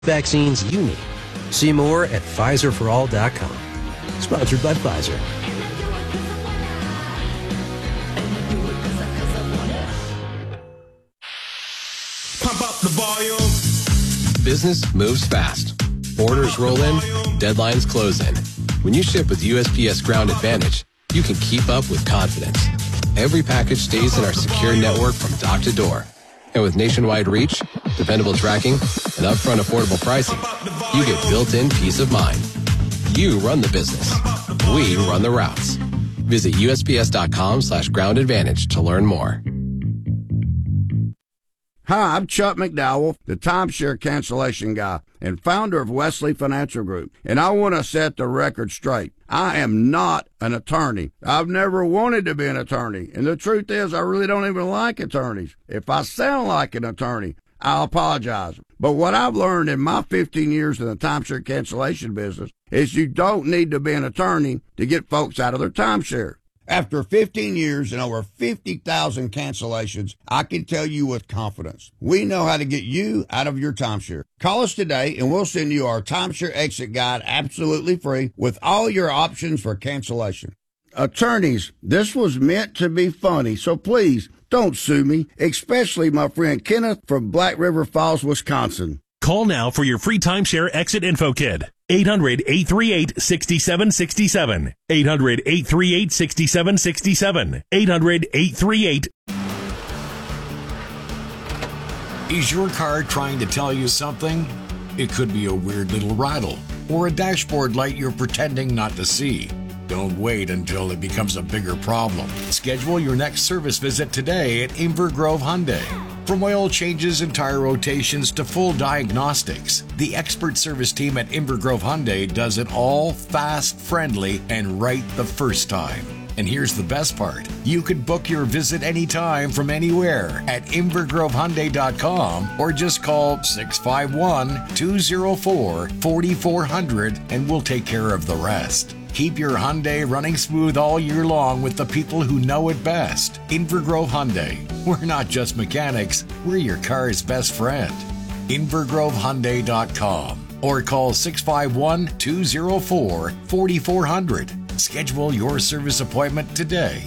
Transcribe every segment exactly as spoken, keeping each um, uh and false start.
vaccines you need. See more at Pfizer for all dot com. Sponsored by Pfizer. Pump up the volume. Business moves fast. Orders roll in, deadlines close in. When you ship with U S P S Ground Advantage, you can keep up with confidence. Every package stays in our secure network from dock to door. And with nationwide reach, dependable tracking, and upfront affordable pricing, you get built-in peace of mind. You run the business. We run the routes. Visit U S P S dot com slash ground advantage to learn more. Hi, I'm Chuck McDowell, the timeshare cancellation guy and founder of Wesley Financial Group, and I want to set the record straight. I am not an attorney. I've never wanted to be an attorney, and the truth is I really don't even like attorneys. If I sound like an attorney, I'll apologize. But what I've learned in my fifteen years in the timeshare cancellation business is you don't need to be an attorney to get folks out of their timeshare. After fifteen years and over fifty thousand cancellations, I can tell you with confidence, we know how to get you out of your timeshare. Call us today and we'll send you our timeshare exit guide absolutely free with all your options for cancellation. Attorneys, this was meant to be funny, so please don't sue me, especially my friend Kenneth from Black River Falls, Wisconsin. Call now for your free timeshare exit info kit. eight hundred, eight three eight, six seven six seven. eight hundred, eight three eight, six seven six seven. eight hundred, eight three eight. Is your car trying to tell you something? It could be a weird little rattle or a dashboard light you're pretending not to see. Don't wait until it becomes a bigger problem. Schedule your next service visit today at Inver Grove Hyundai. From oil changes and tire rotations to full diagnostics, the expert service team at Inver Grove Hyundai does it all fast, friendly, and right the first time. And here's the best part. You could book your visit anytime from anywhere at inver grove hyundai dot com or just call six five one, two oh four, four four zero zero and we'll take care of the rest. Keep your Hyundai running smooth all year long with the people who know it best. Inver Grove Hyundai. We're not just mechanics, we're your car's best friend. inver grove hyundai dot com or call six five one, two oh four, four four zero zero. Schedule your service appointment today.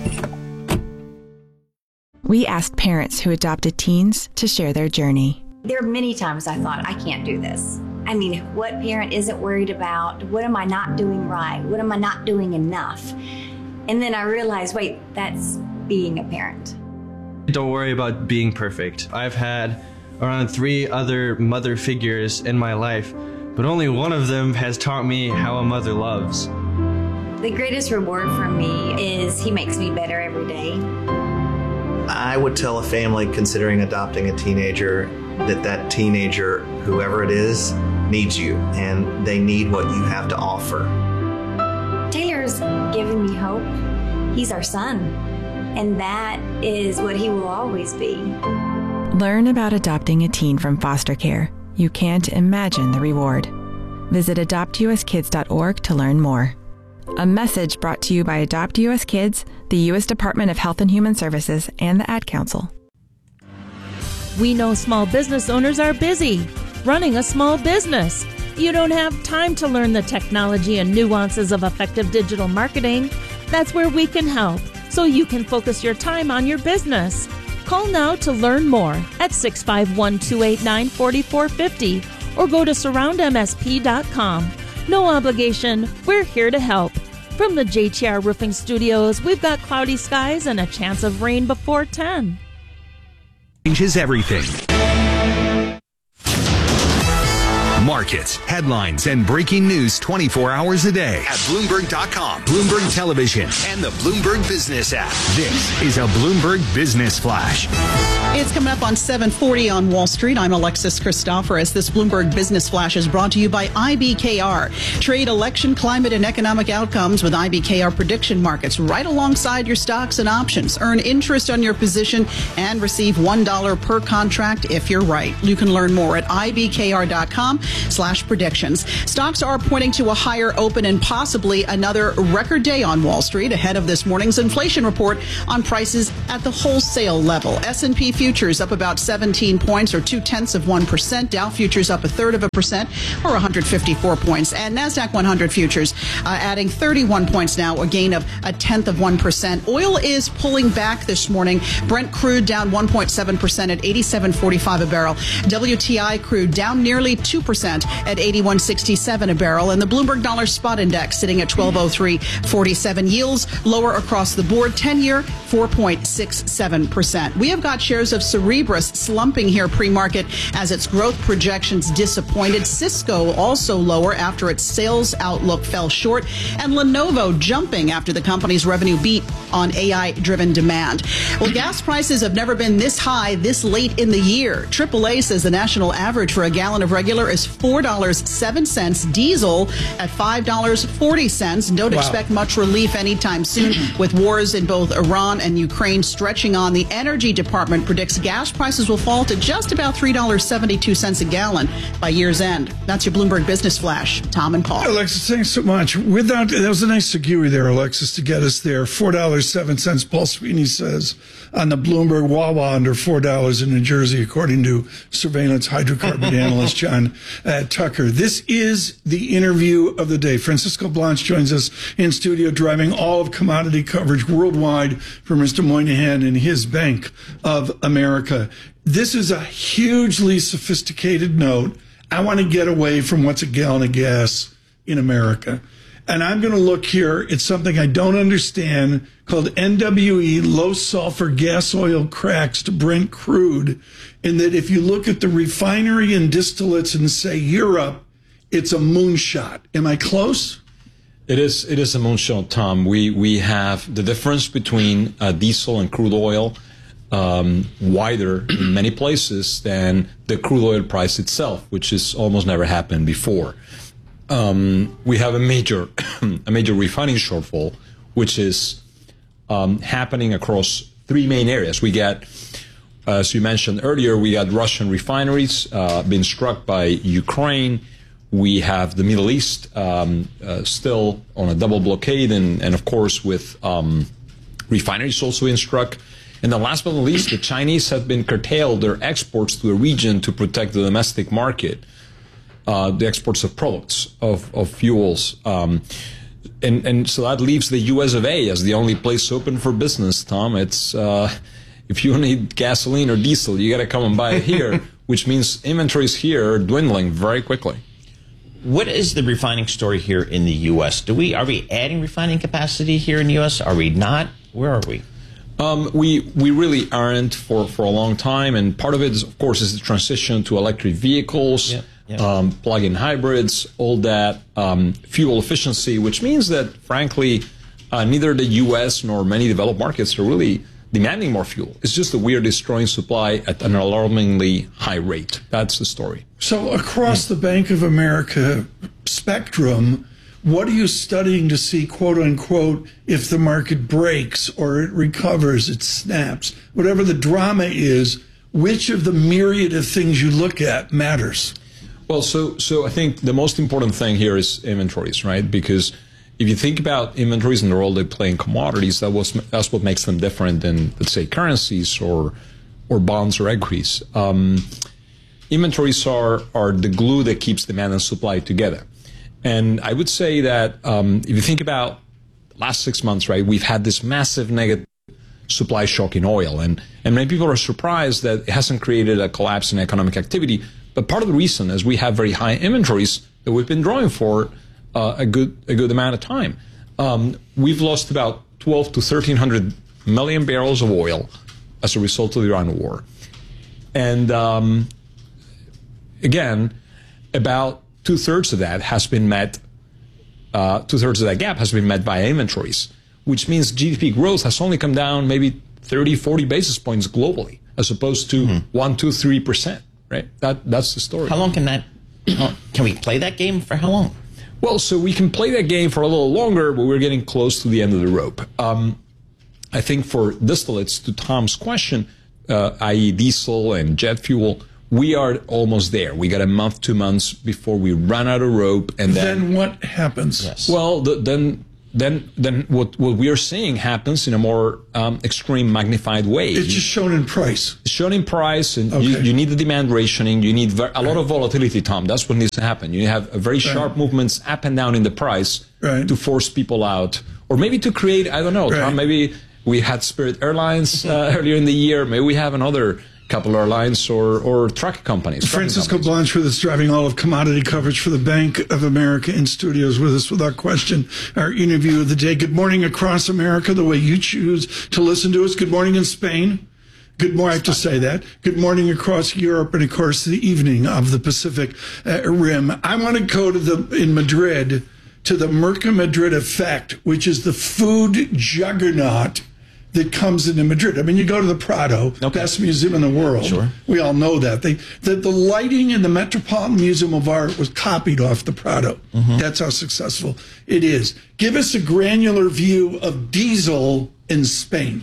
We asked parents who adopted teens to share their journey. There are many times I thought, I can't do this. I mean, what parent isn't worried about, what am I not doing right? What am I not doing enough? And then I realized, wait, that's being a parent. Don't worry about being perfect. I've had around three other mother figures in my life, but only one of them has taught me how a mother loves. The greatest reward for me is he makes me better every day. I would tell a family considering adopting a teenager that that teenager, whoever it is, needs you, and they need what you have to offer. Taylor's given me hope. He's our son, and that is what he will always be. Learn about adopting a teen from foster care. You can't imagine the reward. Visit adopt u s kids dot org to learn more. A message brought to you by Adopt U S Kids, the U S Department of Health and Human Services, and the Ad Council. We know small business owners are busy running a small business. You don't have time to learn the technology and nuances of effective digital marketing. That's where we can help, so you can focus your time on your business. Call now to learn more at six five one, two eight nine, four four five zero or go to surround m s p dot com. No obligation, we're here to help. From the J T R Roofing Studios, we've got cloudy skies and a chance of rain before ten. Changes everything. Markets, headlines, and breaking news twenty-four hours a day at Bloomberg dot com, Bloomberg Television, and the Bloomberg Business app. This is a Bloomberg Business Flash. It's coming up on seven forty on Wall Street. I'm Alexis Christoforous. This Bloomberg Business Flash is brought to you by I B K R. Trade election, climate, and economic outcomes with I B K R prediction markets right alongside your stocks and options. Earn interest on your position and receive one dollar per contract if you're right. You can learn more at I B K R dot com. slash predictions. Stocks are pointing to a higher open and possibly another record day on Wall Street ahead of this morning's inflation report on prices at the wholesale level. S and P futures up about seventeen points or two-tenths of one percent. Dow futures up a third of a percent or one hundred fifty-four points. And NASDAQ one hundred futures uh, adding thirty-one points now, a gain of a tenth of one percent. Oil is pulling back this morning. Brent crude down one point seven percent at eighty-seven forty-five a barrel. W T I crude down nearly two percent at eighty-one sixty-seven a barrel. And the Bloomberg Dollar Spot Index sitting at twelve oh three forty-seven. Yields lower across the board. ten-year, four point six seven percent. We have got shares of Cerebras slumping here pre-market as its growth projections disappointed. Cisco also lower after its sales outlook fell short. And Lenovo jumping after the company's revenue beat on A I-driven demand. Well, gas prices have never been this high this late in the year. triple A says the national average for a gallon of regular is four dollars and seven cents. Diesel at five dollars and forty cents. Don't Wow. expect much relief anytime soon with wars in both Iran and Ukraine stretching on. The Energy Department predicts gas prices will fall to just about three dollars and seventy-two cents a gallon by year's end. That's your Bloomberg Business Flash. Tom and Paul. Alexis, thanks so much. Without that was a nice segue there, Alexis, to get us there. Four dollars and seven cents, Paul Sweeney says, on the Bloomberg Wawa under four dollars in New Jersey, according to surveillance hydrocarbon analyst John uh, Tucker. This is the interview of the day. Francisco Blanche joins us in studio, driving all of commodity coverage worldwide for Mister Moynihan and his Bank of America. This is a hugely sophisticated note. I want to get away from what's a gallon of gas in America. And I'm going to look here at something I don't understand called N W E, low sulfur gas oil cracks to Brent crude. And that if you look at the refinery and distillates and say Europe, it's a moonshot. Am I close? It is. It is a moonshot, Tom. We we have the difference between uh, diesel and crude oil um, wider in many places than the crude oil price itself, which has almost never happened before. Um, we have a major a major refining shortfall, which is um, happening across three main areas. We get, as you mentioned earlier, we got Russian refineries uh, being struck by Ukraine. We have the Middle East um, uh, still on a double blockade, and, and of course with um, refineries also being struck. And then last but not least, the Chinese have been curtailed their exports to the region to protect the domestic market, uh, the exports of products, of, of fuels. Um, and, and so that leaves the U S of A as the only place open for business, Tom. It's uh, if you need gasoline or diesel, you got to come and buy it here, which means inventories here are dwindling very quickly. What is the refining story here in the U S? Do we are we adding refining capacity here in the U S? Are we not? Where are we? Um, we we really aren't for, for a long time, and part of it, is, of course, is the transition to electric vehicles, yeah, yeah. Um, plug-in hybrids, all that, um, fuel efficiency, which means that, frankly, uh, neither the U S nor many developed markets are really demanding more fuel. It's just that we are destroying supply at an alarmingly high rate. That's the story. So across the Bank of America spectrum, what are you studying to see, quote unquote, if the market breaks or it recovers, it snaps, whatever the drama is, which of the myriad of things you look at matters? Well, so so I think the most important thing here is inventories, right? Because if you think about inventories and the role they play in commodities, that was that's what makes them different than, let's say, currencies or or bonds or equities. Um, inventories are are the glue that keeps demand and supply together. And I would say that um, if you think about the last six months, right, we've had this massive negative supply shock in oil. And, and many people are surprised that it hasn't created a collapse in economic activity. But part of the reason is we have very high inventories that we've been drawing for uh, a good a good amount of time. Um, we've lost about twelve to thirteen hundred million barrels of oil as a result of the Iran war. And um, again, about two-thirds of that has been met, uh, two-thirds of that gap has been met by inventories, which means G D P growth has only come down maybe thirty, forty basis points globally, as opposed to mm-hmm. one, two, three percent, right? That, that's the story. How long can that, can we play that game for how long? Well, so we can play that game for a little longer, but we're getting close to the end of the rope. Um, I think for distillates, to Tom's question, uh, that is diesel and jet fuel, we are almost there. We got a month, two months before we run out of rope, and then, then what happens? Yes. Well, the, then then then what what we are seeing happens in a more um, extreme, magnified way. It's just shown in price. It's shown in price, and Okay. you, you need the demand rationing. You need ver- a lot of volatility, Tom. That's what needs to happen. You have a very sharp movements up and down in the price Right. to force people out, or maybe to create. I don't know, Tom. Right. Maybe we had Spirit Airlines uh, earlier in the year. Maybe we have another couple airlines or or truck companies. trucking Francisco Blanchard is driving all of commodity coverage for the Bank of America in studios with us with our question, our interview of the day. Good morning across America, the way you choose to listen to us. Good morning in Spain. Good morning, I have to say that. Good morning across Europe and, of course, the evening of the Pacific uh, Rim. I want to go to the, in Madrid, to the Merca Madrid effect, which is the food juggernaut that comes into Madrid. I mean, you go to the Prado, best museum in the world. Sure. We all know that. They, the, the lighting in the Metropolitan Museum of Art was copied off the Prado. Mm-hmm. That's how successful it is. Give us a granular view of diesel in Spain.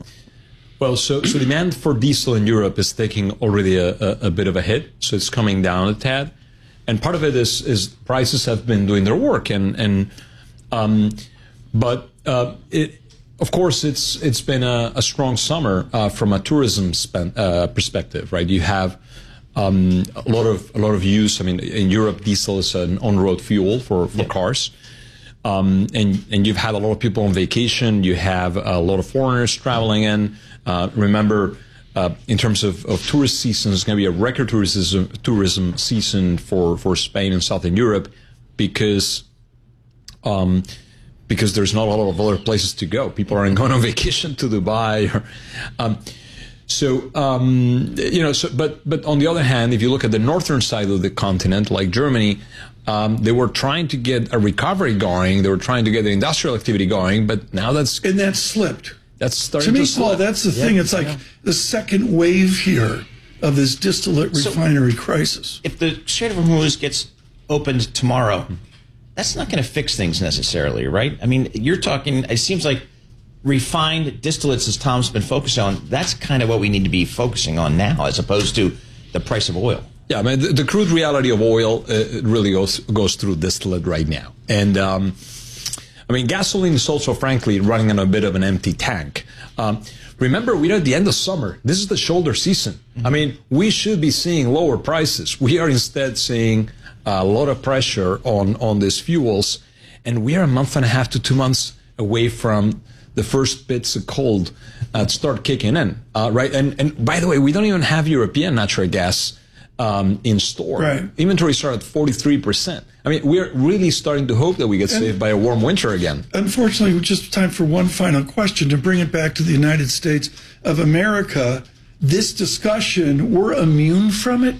Well, so, so demand for diesel in Europe is taking already a, a, a bit of a hit, so it's coming down a tad. And part of it is, is prices have been doing their work. And, and um, but uh, it, of course, it's it's been a, a strong summer uh, from a tourism spen- uh, perspective, right? You have um, a lot of a lot of use. I mean, in Europe, diesel is an on-road fuel for, for yeah. cars. Um, and, and you've had a lot of people on vacation. You have a lot of foreigners traveling in. Uh, remember, uh, in terms of, of tourist season, it's going to be a record tourism tourism season for, for Spain and Southern Europe because um, because there's not a lot of other places to go. People aren't going on vacation to Dubai. Or, um, so um, you know, so but but on the other hand, if you look at the northern side of the continent, like Germany. Um, they were trying to get a recovery going. They were trying to get the industrial activity going, but now that's and that slipped. That's starting to me, to Paul. slip. That's the yeah, thing. It's like yeah. the second wave here of this distillate So, refinery crisis. If the Strait of Hormuz gets opened tomorrow, that's not going to fix things necessarily, right? I mean, you're talking. It seems like refined distillates, as Tom's been focused on. That's kind of what we need to be focusing on now, as opposed to the price of oil. Yeah, I mean, the, the crude reality of oil uh, really goes goes through distillate right now. And, um, I mean, gasoline is also, frankly, running on a bit of an empty tank. Um, remember, we're at the end of summer. This is the shoulder season. Mm-hmm. I mean, we should be seeing lower prices. We are instead seeing a lot of pressure on, on these fuels. And we are a month and a half to two months away from the first bits of cold uh, start kicking in, uh, right? And, and by the way, we don't even have European natural gas Um, in store. Right. Inventories are at forty-three percent. I mean, we're really starting to hope that we get And saved by a warm winter again. Unfortunately, just time for one final question to bring it back to the United States of America. This discussion, we're immune from it?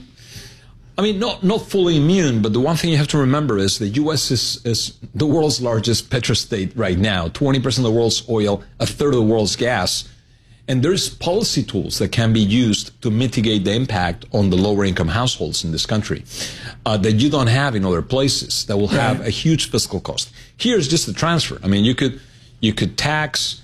I mean, not not fully immune, but the one thing you have to remember is the U S is, is the world's largest petrostate right now. twenty percent of the world's oil, a third of the world's gas. And there's policy tools that can be used to mitigate the impact on the lower income households in this country uh, that you don't have in other places that will have right. a huge fiscal cost. Here's just the transfer. I mean, you could you could tax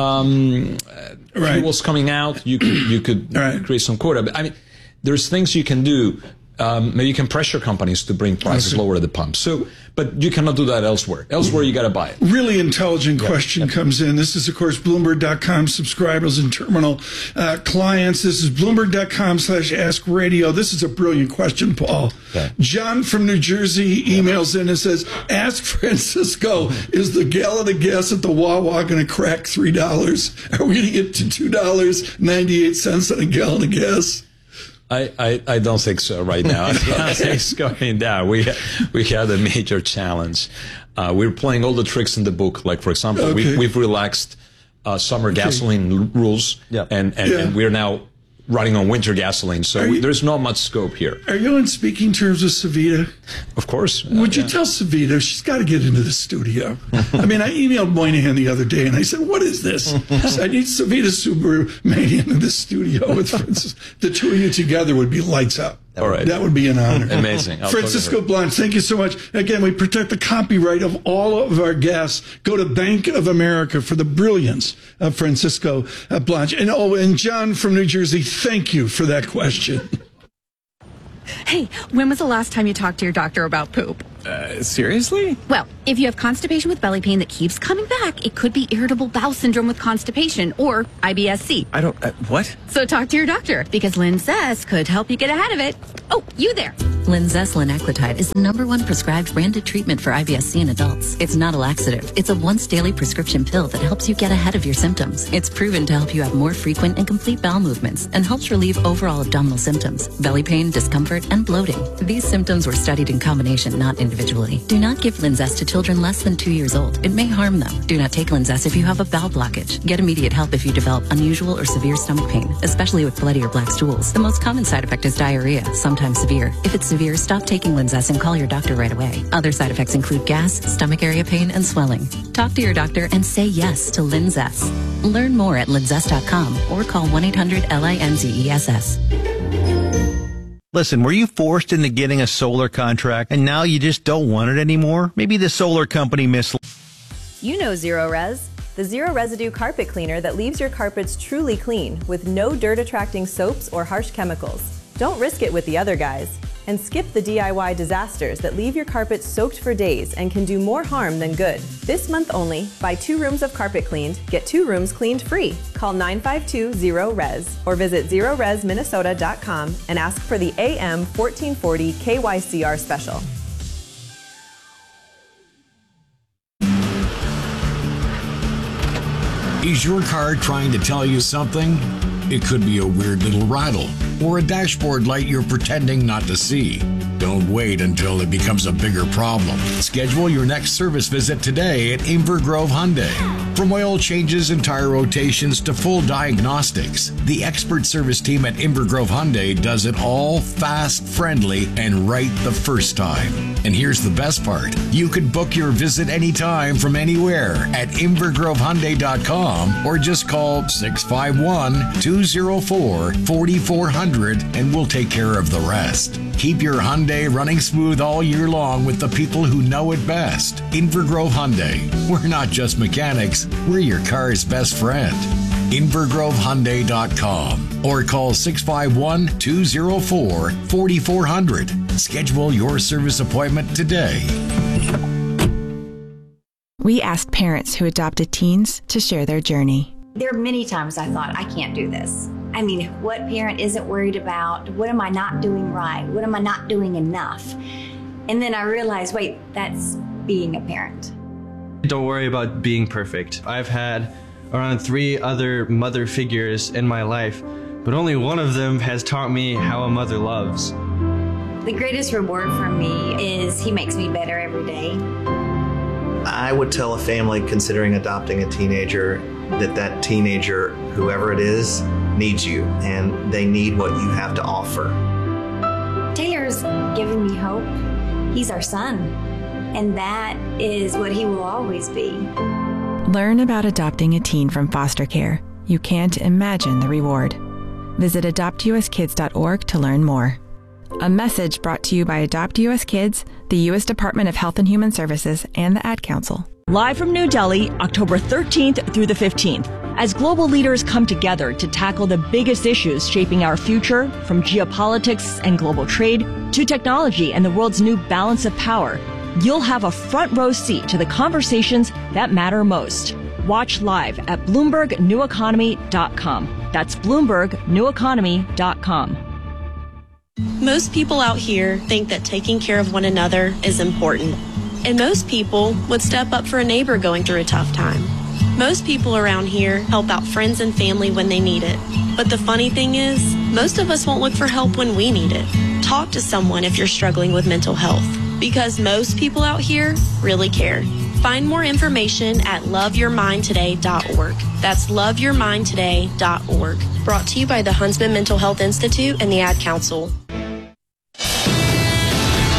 um, right. fuels coming out. You could you could right. create some quota. But I mean, there's things you can do. Um, maybe you can pressure companies to bring prices lower at the pump. So, but you cannot do that elsewhere. Elsewhere, you got to buy it. Really intelligent yep. question yep. comes in. This is, of course, Bloomberg dot com subscribers and terminal uh, clients. This is Bloomberg dot com slash Ask Radio. This is a brilliant question, Paul. Okay. John from New Jersey emails in and says, ask Francisco, is the gallon of gas at the Wawa going to crack three dollars? Are we going to get to two dollars and ninety-eight cents on a gallon of gas? I, I, I don't think so right now. I think it's going down. We we had a major challenge. Uh, we're playing all the tricks in the book. Like, for example, okay. we, we've relaxed uh, summer okay. gasoline rules, yep. and, and, yeah. and we're now running on winter gasoline. So we, there's not much scope here. Are you in speaking terms with Savita? Of course. Would uh, you yeah. tell Savita she's got to get into the studio? I mean, I emailed Moynihan the other day, and I said, what is this? I said, I need Savita Subramanian in the studio with Francis. The two of you together would be lights out. All right. That would be an honor. Amazing. I'll Francisco Blanch, thank you so much. Again, we protect the copyright of all of our guests. Go to Bank of America for the brilliance of Francisco Blanch. And oh, and John from New Jersey, thank you for that question. Hey, when was the last time you talked to your doctor about poop? Uh, seriously? Well, if you have constipation with belly pain that keeps coming back, it could be irritable bowel syndrome with constipation or I B S C. I don't, uh, what? So talk to your doctor because Linzess could help you get ahead of it. Oh, you there. Linzess linaclotide is the number one prescribed branded treatment for I B S C in adults. It's not a laxative. It's a once daily prescription pill that helps you get ahead of your symptoms. It's proven to help you have more frequent and complete bowel movements and helps relieve overall abdominal symptoms, belly pain, discomfort, and bloating. These symptoms were studied in combination, not individually. Do not give Linzess to children less than two years old. It may harm them. Do not take Linzess if you have a bowel blockage. Get immediate help if you develop unusual or severe stomach pain, especially with bloody or black stools. The most common side effect is diarrhea, sometimes severe. If it's severe, stop taking Linzess and call your doctor right away. Other side effects include gas, stomach area pain, and swelling. Talk to your doctor and say yes to Linzess. Learn more at linzess dot com or call one eight hundred L I N Z E S S. Listen, were you forced into getting a solar contract and now you just don't want it anymore? Maybe the solar company misled. You know Zero Res, the zero residue carpet cleaner that leaves your carpets truly clean with no dirt attracting soaps or harsh chemicals. Don't risk it with the other guys. And skip the D I Y disasters that leave your carpet soaked for days and can do more harm than good. This month only, buy two rooms of carpet cleaned, get two rooms cleaned free. Call nine five two zero R E S or visit zero res minnesota dot com and ask for the A M fourteen forty K Y C R special. Is your car trying to tell you something? It could be a weird little rattle or a dashboard light you're pretending not to see. Don't wait until it becomes a bigger problem. Schedule your next service visit today at Inver Grove Hyundai. From oil changes and tire rotations to full diagnostics, the expert service team at Inver Grove Hyundai does it all fast, friendly, and right the first time. And here's the best part. You can book your visit anytime from anywhere at inver grove hyundai dot com or just call six five one, two zero four, four four zero zero and we'll take care of the rest. Keep your Hyundai running smooth all year long with the people who know it best. Inver Grove Hyundai. We're not just mechanics, we're your car's best friend. inver grove hyundai dot com or call six five one, two zero four, four four zero zero. Schedule your service appointment today. We asked parents who adopted teens to share their journey. There are many times I thought, I can't do this. I mean, what parent isn't worried about, what am I not doing right? What am I not doing enough? And then I realized, wait, that's being a parent. Don't worry about being perfect. I've had around three other mother figures in my life, but only one of them has taught me how a mother loves. The greatest reward for me is he makes me better every day. I would tell a family considering adopting a teenager that that teenager, whoever it is, needs you, and they need what you have to offer. Taylor's given me hope. He's our son, and that is what he will always be. Learn about adopting a teen from foster care. You can't imagine the reward. Visit adopt u s kids dot org to learn more. A message brought to you by Adopt U S Kids, the U S Department of Health and Human Services, and the Ad Council. Live from New Delhi, October thirteenth through the fifteenth, as global leaders come together to tackle the biggest issues shaping our future, from geopolitics and global trade to technology and the world's new balance of power, you'll have a front row seat to the conversations that matter most. Watch live at bloomberg new economy dot com. That's bloomberg new economy dot com. Most people out here think that taking care of one another is important. And most people would step up for a neighbor going through a tough time. Most people around here help out friends and family when they need it. But the funny thing is, most of us won't look for help when we need it. Talk to someone if you're struggling with mental health, because most people out here really care. Find more information at love your mind today dot org. That's love your mind today dot org. Brought to you by the Huntsman Mental Health Institute and the Ad Council.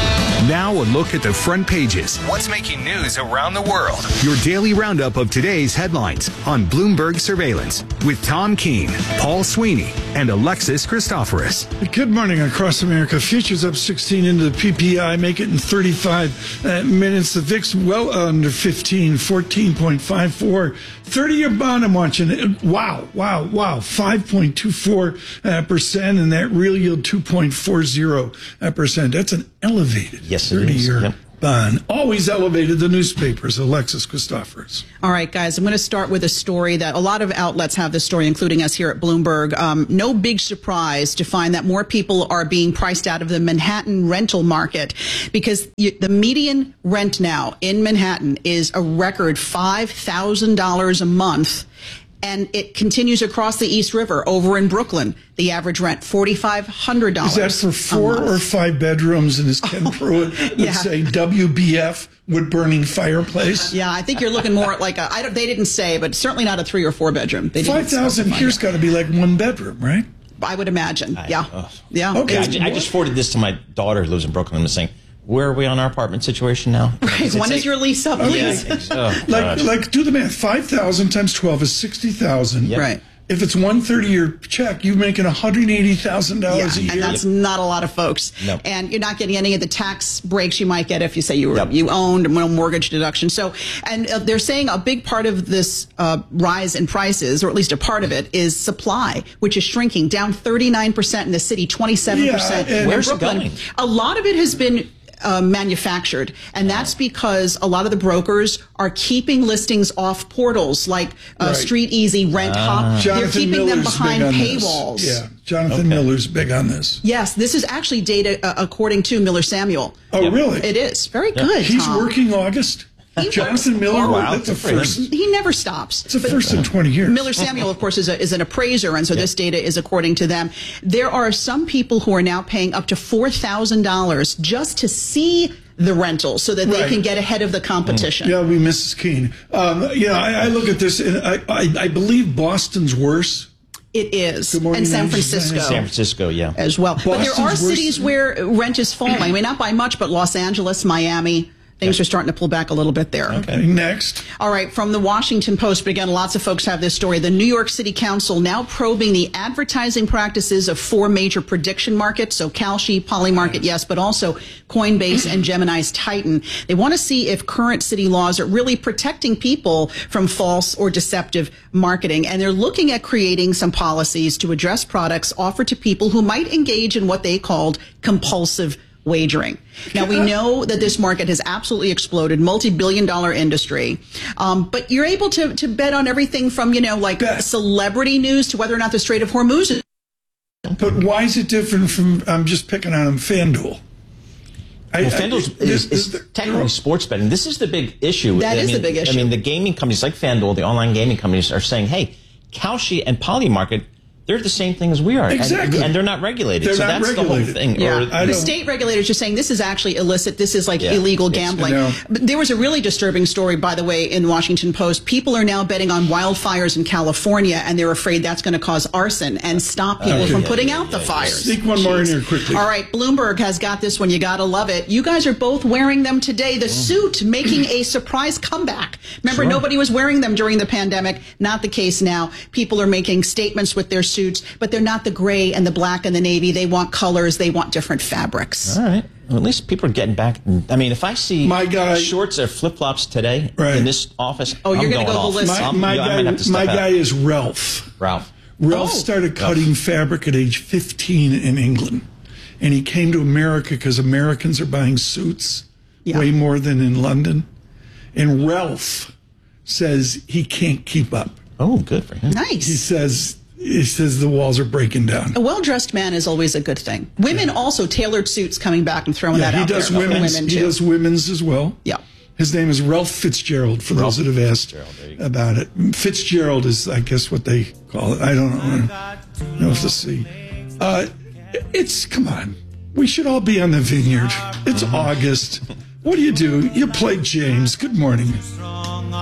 Now a look at the front pages. What's making news around the world? Your daily roundup of today's headlines on Bloomberg Surveillance with Tom Keene, Paul Sweeney, and Alexis Christoforous. Good morning across America. Futures up sixteen into the P P I, make it in thirty-five uh, minutes. The V I X well under fifteen, fourteen point five four. thirty-year bond I'm watching. It. Wow, wow, wow. five point two four percent, and that real yield two point four zero percent. That's an elevated yes, it thirty-year is. Yep. bond. Always elevated the newspapers. Alexis Christoforous. All right, guys, I'm going to start with a story that a lot of outlets have this story, including us here at Bloomberg. Um, no big surprise to find that more people are being priced out of the Manhattan rental market because you, the median rent now in Manhattan is a record five thousand dollars a month. And it continues across the East River. Over in Brooklyn, the average rent, four thousand five hundred dollars. Is that for four or five bedrooms? And as Ken Pruitt would yeah. say, W B F, wood burning fireplace? Yeah, I think you're looking more at like a, I don't, they didn't say, but certainly not a three or four bedroom. five thousand here's got to be like one bedroom, right? I would imagine. I, yeah. Oh. Yeah. Okay. I, ju- I just forwarded this to my daughter who lives in Brooklyn and was saying, where are we on our apartment situation now? Right. When is your lease up, please? Yeah, oh, like, like, do the math. five thousand times twelve is sixty thousand. Yep. Right. If it's one thirty-year check, you're making one hundred eighty thousand dollars yeah, a year. and that's not a lot of folks. No. And you're not getting any of the tax breaks you might get if you say you were Yep. you owned no mortgage deduction. So, and uh, they're saying a big part of this uh, rise in prices, or at least a part of it, is supply, which is shrinking, down thirty-nine percent in the city, twenty-seven percent Yeah, and in where's it Brooklyn. going? A lot of it has been Uh, manufactured, and that's because a lot of the brokers are keeping listings off portals like uh, Right. Street Easy, Rent Hop. They're Jonathan keeping them Miller's behind big on this. paywalls. Yeah, Jonathan Miller's big on this. Yes, this is actually data uh, according to Miller Samuel. Oh, really? It is. Very good, He's Tom. working August? Jonathan Miller? Oh, wow. That's a Good for him. first. He never stops. It's a first in twenty years. Miller Samuel, of course, is, a, is an appraiser, and so this data is according to them. There are some people who are now paying up to four thousand dollars just to see the rental so that they Right. can get ahead of the competition. Yeah, we Missus Keene. Um, you know, I, I look at this, and I, I, I believe Boston's worse. It is. Good morning, And San ladies and Francisco. gentlemen. San Francisco, yeah. As well. But there are Boston's worse cities than- where rent is falling. I mean, not by much, but Los Angeles, Miami, things are starting to pull back a little bit there. Okay, next. All right, from the Washington Post, but again, lots of folks have this story. The New York City Council now probing the advertising practices of four major prediction markets. So Kalshi, Polymarket, yes, but also Coinbase and Gemini's Titan. They want to see if current city laws are really protecting people from false or deceptive marketing. And they're looking at creating some policies to address products offered to people who might engage in what they called compulsive wagering. Now, we know that this market has absolutely exploded, multi-billion dollar industry. Um, but you're able to, to bet on everything from, you know, like bet. celebrity news to whether or not the Strait of Hormuz is. But why is it different from, I'm just picking on him, FanDuel? I, Well, FanDuel I- is, is- is technically sports betting. This is the big issue. That I is mean, the big issue. I mean, the gaming companies like FanDuel, the online gaming companies, are saying, hey, Kalshi and Polymarket, they're the same thing as we are. Exactly. And, and they're not regulated. They're so not that's regulated. the whole thing. Yeah. Or, I the don't- state regulators are saying this is actually illicit. This is like Yeah. illegal It's- gambling. No. But there was a really disturbing story, by the way, in the Washington Post. People are now betting on wildfires in California, and they're afraid that's going to cause arson and stop people Okay. from Yeah, putting yeah, out the yeah, fires. Sneak one more in here quickly. All right, Bloomberg has got this one. You got to love it. You guys are both wearing them today. The suit making a surprise comeback. Remember, Sure. nobody was wearing them during the pandemic. Not the case now. People are making statements with their suits, but they're not the gray and the black and the navy. They want colors. They want different fabrics. All right. Well, at least people are getting back. I mean, if I see My guy- shorts or flip flops today Right. in this office, Oh, you're I'm gonna going go off. ballistic. My, I'm- my yeah, I guy, might have to step my out. guy is Ralph. Ralph. Ralph Oh. started cutting fabric at age fifteen in England. And he came to America because Americans are buying suits Yeah. way more than in London. And Ralph says he can't keep up. Oh, good for him. He Nice. says he says the walls are breaking down. A well-dressed man is always a good thing. Women also tailored suits coming back and throwing Yeah, that he out does there. for women's. women He too. does women's as well. Yeah. His name is Ralph Fitzgerald. For those that have asked about it, Fitzgerald is, I guess, what they call it. I don't know. I don't know if to see. Uh, it's come on. We should all be on the vineyard. It's August. What do you do? You play James. Good morning.